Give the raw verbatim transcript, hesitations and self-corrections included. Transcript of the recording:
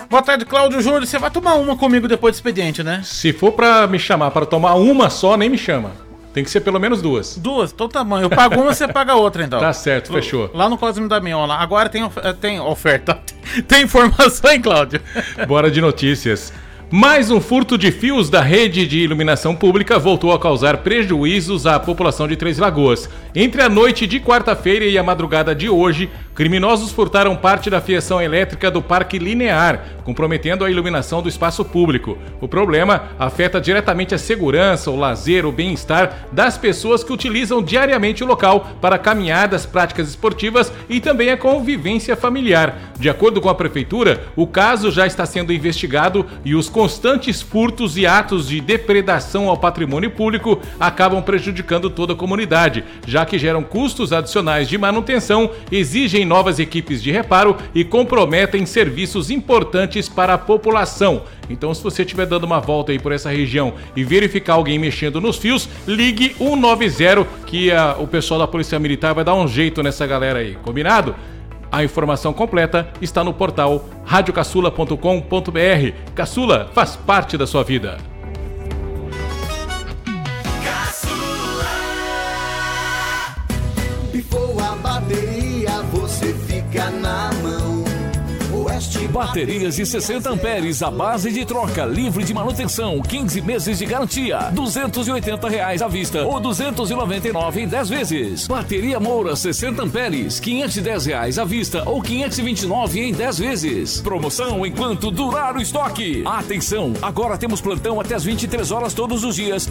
Boa tarde, Cláudio Júlio. Você vai tomar uma comigo depois do expediente, né? Se for pra me chamar para tomar uma só, nem me chama. Tem que ser pelo menos duas. Duas? Então tá bom. Eu pago uma, você paga outra, então. Tá certo, fechou. Lá no Cosme Damião, lá. Agora tem, of- tem oferta. Tem informação, hein, Cláudio? Bora de notícias. Mais um furto de fios da rede de iluminação pública voltou a causar prejuízos à população de Três Lagoas. Entre a noite de quarta-feira e a madrugada de hoje, criminosos furtaram parte da fiação elétrica do Parque Linear, comprometendo a iluminação do espaço público. O problema afeta diretamente a segurança, o lazer, o bem-estar das pessoas que utilizam diariamente o local para caminhadas, práticas esportivas e também a convivência familiar. De acordo com a prefeitura, o caso já está sendo investigado e os constantes furtos e atos de depredação ao patrimônio público acabam prejudicando toda a comunidade, já que geram custos adicionais de manutenção, exigem novas equipes de reparo e comprometem serviços importantes para a população. Então, se você estiver dando uma volta aí por essa região e verificar alguém mexendo nos fios, ligue um nove zero que a, o pessoal da Polícia Militar vai dar um jeito nessa galera aí, combinado? A informação completa está no portal rádio caçula ponto com ponto b r. Caçula faz parte da sua vida. Caçula. Pifou a bateria, você fica na mão. Oeste Baterias de sessenta amperes, a base de troca, livre de manutenção, quinze meses de garantia, duzentos e oitenta reais à vista ou duzentos e noventa e nove em dez vezes. Bateria Moura sessenta amperes, quinhentos e dez reais à vista ou quinhentos e vinte e nove em dez vezes. Promoção enquanto durar o estoque. Atenção, agora temos plantão até as vinte e três horas todos os dias